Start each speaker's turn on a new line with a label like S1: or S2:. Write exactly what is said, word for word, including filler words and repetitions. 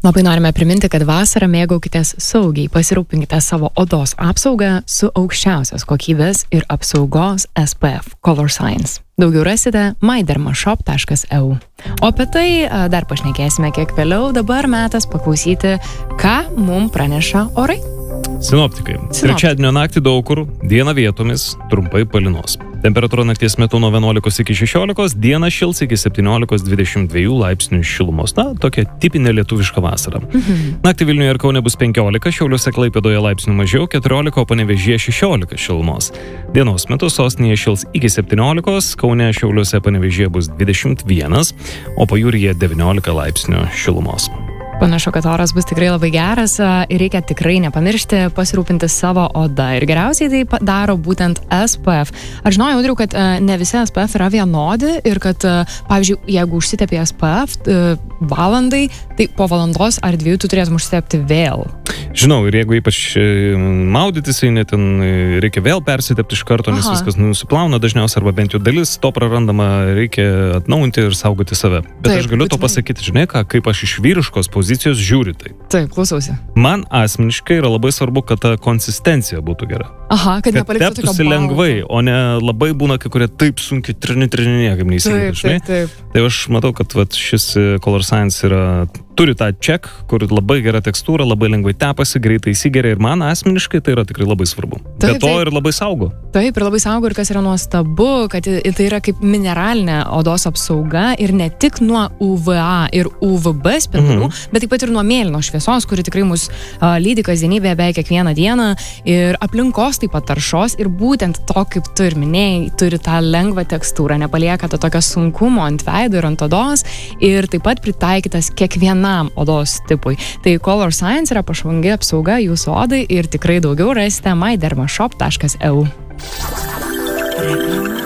S1: Labai norime priminti, kad vasarą mėgaukitės saugiai, pasirūpinkite savo odos apsaugą su aukščiausios kokybės ir apsaugos S P F Color Science. Daugiau rasite my derma shop taškas e u. O apie tai dar pašnekėsime kiek vėliau, dabar metas paklausyti, ką mums praneša orai.
S2: Sinoptikai. Trečiadienio naktį daug kur, dieną vietomis, trumpai palynos. Temperatūra nakties metu nuo vienuolikos iki šešiolikos, dieną šils iki septyniolikos dvidešimt dviejų laipsnių šilumos. Na, tokia tipinė lietuviška vasara. Mhm. Naktį Vilniuje ir Kaune bus penkiolika, Šiauliuose Klaipėdoje laipsnių mažiau, keturiolika, o Panevėžyje šešiolika šilumos. Dienos metu sostinėje šils iki septyniolikos, Kaune, Šiauliuose, Panevėžyje bus dvidešimt vienas, o pajūryje devyniolika laipsnių šilumos.
S1: Panašu, kad oras bus tikrai labai geras ir reikia tikrai nepamiršti pasirūpinti savo odą. Ir geriausiai tai daro būtent S P F. Aš žinojau, Audriau, kad ne visi S P F yra vienodi ir kad, pavyzdžiui, jeigu užsitepi S P F valandai, tai po valandos ar dviejų tu turėtum užsitepti vėl.
S2: Žinau, ir jeigu ypač maudytis, net ten reikia vėl persitepti iš karto, nes Aha. viskas nusiplauna dažniausiai, arba bent jau dalis to prarandama, reikia atnaujinti ir saugoti save. Bet Taip, aš galiu to pasakyti, žinai ką, kaip aš iš vyriškos pozicijos žiūri tai.
S1: Taip, klausausi.
S2: Man asmeniškai yra labai svarbu, kad ta konsistencija būtų gera.
S1: Aha, kad, kad
S2: teptųsi lengvai, o ne labai būna kai kurie taip sunkiai trini trininė, kaip neįsigyti, žinai.
S1: Taip, taip.
S2: Tai aš matau, kad vat, šis Color Science yra, turi tą check, kur labai gera tekstūra, labai lengvai tepasi, greitai įsigeria ir man asmeniškai tai yra tikrai labai svarbu. Taip, Be to taip. ir labai saugo.
S1: Taip, ir labai saugo, ir kas yra nuostabu, kad tai yra kaip mineralinė odos apsauga ir ne tik nuo U V A ir U V B spindulių, mhm. bet taip pat ir nuo mėlynos šviesos, kuri tikrai mus uh, lydi kasdienybėje beveik kiekvieną dieną, ir aplinkos taip pat taršos, ir būtent to, kaip tu ir minėjai, turi tą lengvą tekstūrą, nepalieka to tokio sunkumo ant veido ir ant odos, ir taip pat pritaikytas kiekvienam odos tipui. Tai Color Science yra pažangi apsauga jūsų odai ir tikrai daugiau rasite my derma shop taškas e u.